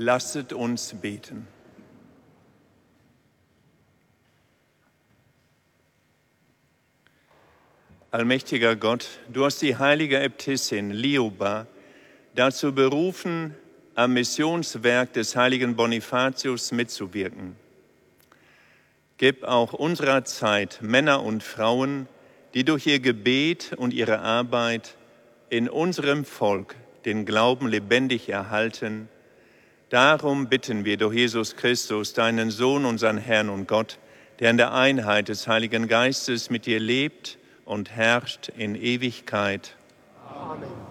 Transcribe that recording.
Lasset uns beten. Allmächtiger Gott, du hast die heilige Äbtissin Lioba dazu berufen, am Missionswerk des heiligen Bonifatius mitzuwirken. Gib auch unserer Zeit Männer und Frauen, die durch ihr Gebet und ihre Arbeit in unserem Volk den Glauben lebendig erhalten. Darum bitten wir durch Jesus Christus, deinen Sohn, unseren Herrn und Gott, der in der Einheit des Heiligen Geistes mit dir lebt und herrscht in Ewigkeit. Amen.